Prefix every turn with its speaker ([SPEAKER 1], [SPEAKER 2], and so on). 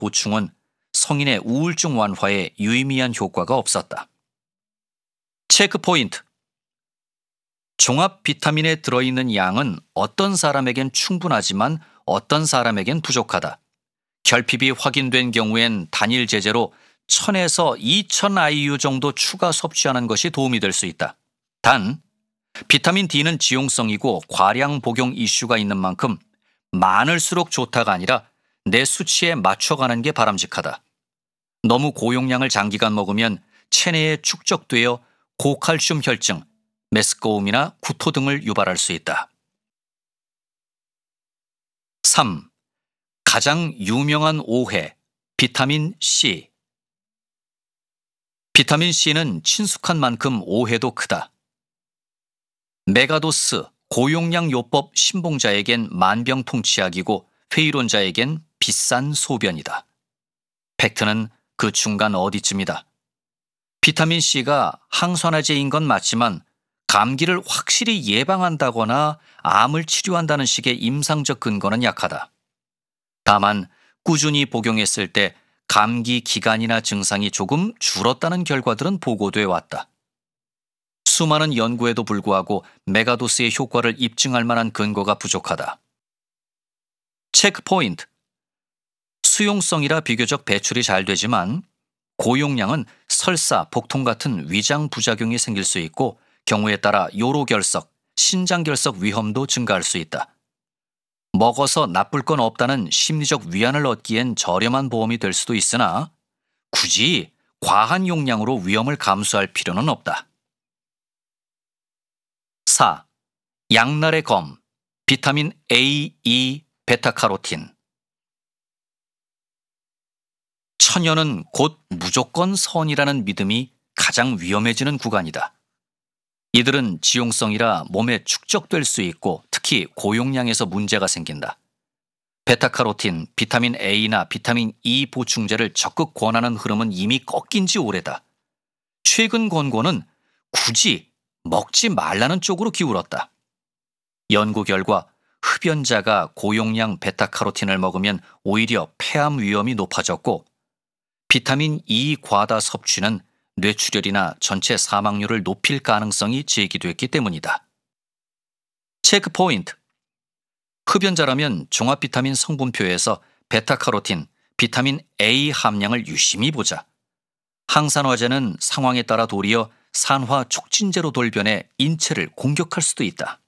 [SPEAKER 1] 보충은 성인의 우울증 완화에 유의미한 효과가 없었다. 체크 포인트. 종합 비타민에 들어있는 양은 어떤 사람에겐 충분하지만 어떤 사람에겐 부족하다. 결핍이 확인된 경우엔 단일 제제로 1000에서 2000 IU 정도 추가 섭취하는 것이 도움이 될 수 있다. 단, 비타민 D는 지용성이고 과량 복용 이슈가 있는 만큼 많을수록 좋다가 아니라 내 수치에 맞춰가는 게 바람직하다. 너무 고용량을 장기간 먹으면 체내에 축적되어 고칼슘 혈증, 메스꺼움이나 구토 등을 유발할 수 있다. 3. 가장 유명한 오해, 비타민 C. 비타민 C는 친숙한 만큼 오해도 크다. 메가도스, 고용량 요법 신봉자에겐 만병통치약이고 회의론자에겐 비싼 소변이다. 팩트는 그 중간 어디쯤이다. 비타민 C가 항산화제인 건 맞지만 감기를 확실히 예방한다거나 암을 치료한다는 식의 임상적 근거는 약하다. 다만 꾸준히 복용했을 때 감기 기간이나 증상이 조금 줄었다는 결과들은 보고돼 왔다. 수많은 연구에도 불구하고 메가도스의 효과를 입증할 만한 근거가 부족하다. 체크 포인트. 수용성이라 비교적 배출이 잘 되지만 고용량은 설사, 복통 같은 위장 부작용이 생길 수 있고 경우에 따라 요로결석, 신장결석 위험도 증가할 수 있다. 먹어서 나쁠 건 없다는 심리적 위안을 얻기엔 저렴한 보험이 될 수도 있으나 굳이 과한 용량으로 위험을 감수할 필요는 없다. 4. 양날의 검, 비타민 A, E, 베타카로틴. 처녀는 곧 무조건 선이라는 믿음이 가장 위험해지는 구간이다. 이들은 지용성이라 몸에 축적될 수 있고 특히 고용량에서 문제가 생긴다. 베타카로틴, 비타민 A나 비타민 E 보충제를 적극 권하는 흐름은 이미 꺾인 지 오래다. 최근 권고는 굳이 먹지 말라는 쪽으로 기울었다. 연구 결과 흡연자가 고용량 베타카로틴을 먹으면 오히려 폐암 위험이 높아졌고 비타민 E 과다 섭취는 뇌출혈이나 전체 사망률을 높일 가능성이 제기됐기 때문이다. 체크 포인트. 흡연자라면 종합 비타민 성분표에서 베타카로틴, 비타민 A 함량을 유심히 보자. 항산화제는 상황에 따라 도리어 산화 촉진제로 돌변해 인체를 공격할 수도 있다.